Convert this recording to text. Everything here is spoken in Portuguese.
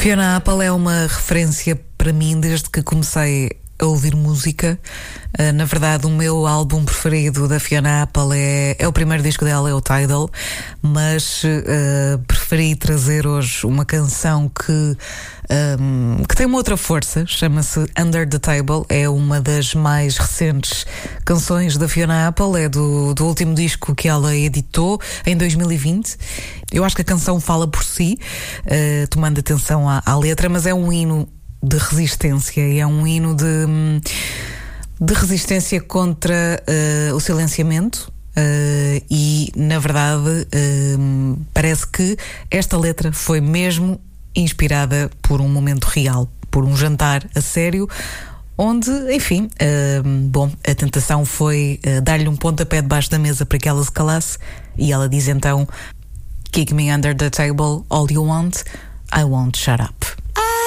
Fiona Apple é uma referência para mim desde que comecei a ouvir música. Na verdade, o meu álbum preferido da Fiona Apple é o primeiro disco dela, é o Tidal, mas preferi trazer hoje uma canção que tem uma outra força, chama-se Under the Table, é uma das mais recentes canções da Fiona Apple, é do último disco que ela editou em 2020. Eu acho que a canção fala por si, tomando atenção à letra, mas é um hino de resistência, e é um hino de resistência contra o silenciamento, e na verdade parece que esta letra foi mesmo inspirada por um momento real, por um jantar a sério, onde, enfim, a tentação foi dar-lhe um pontapé debaixo da mesa para que ela se calasse, e ela diz então: "Kick me under the table, all you want, I won't shut up."